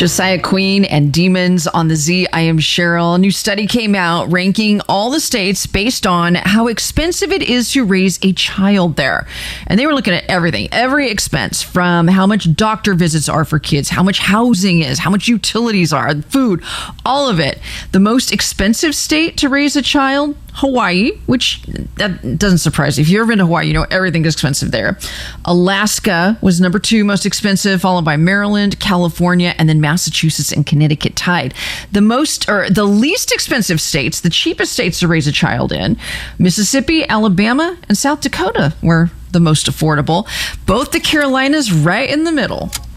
Josiah Queen and Demons on the Z. I am Cheryl. A new study came out ranking all the states based on how expensive it is to raise a child there. And they were looking at everything, every expense, from how much doctor visits are for kids, how much housing is, how much utilities are, food, all of it. The most expensive state to raise a child, Hawaii, which that doesn't surprise you. If you've ever been to Hawaii, you know everything is expensive there. Alaska was number 2 most expensive, followed by Maryland, California, and then Massachusetts and Connecticut tied. The least expensive states, the cheapest states to raise a child in, Mississippi, Alabama, and South Dakota were the most affordable. Both the Carolinas right in the middle.